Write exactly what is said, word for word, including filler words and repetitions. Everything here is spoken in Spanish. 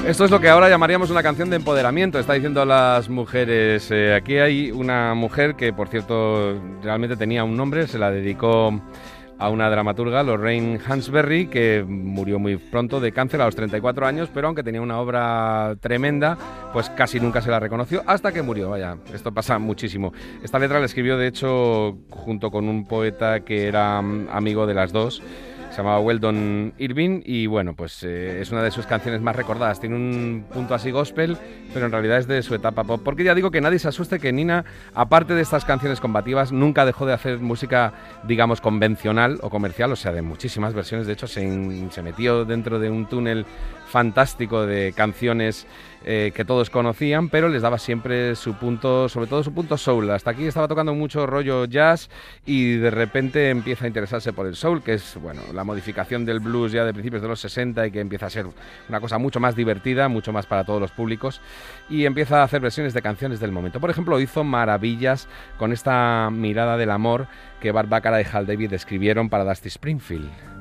Esto es lo que ahora llamaríamos una canción de empoderamiento, está diciendo a las mujeres. Eh, aquí hay una mujer que, por cierto, realmente tenía un nombre, se la dedicó a una dramaturga, Lorraine Hansberry, que murió muy pronto de cáncer a los treinta y cuatro años, pero aunque tenía una obra tremenda, pues casi nunca se la reconoció hasta que murió. Vaya, esto pasa muchísimo. Esta letra la escribió, de hecho, junto con un poeta que era amigo de las dos, se llamaba Weldon Irving, y bueno, pues eh, es una de sus canciones más recordadas. Tiene un punto así gospel, pero en realidad es de su etapa pop. Porque ya digo que nadie se asuste que Nina, aparte de estas canciones combativas, nunca dejó de hacer música, digamos, convencional o comercial, o sea, de muchísimas versiones. De hecho, se, se metió dentro de un túnel fantástico de canciones eh, que todos conocían, pero les daba siempre su punto, sobre todo su punto soul. Hasta aquí estaba tocando mucho rollo jazz y de repente empieza a interesarse por el soul, que es, bueno, la modificación del blues ya de principios de los sesenta y que empieza a ser una cosa mucho más divertida, mucho más para todos los públicos, y empieza a hacer versiones de canciones del momento. Por ejemplo, hizo maravillas con esta mirada del amor que Bart Bacharach y Hal David escribieron para Dusty Springfield.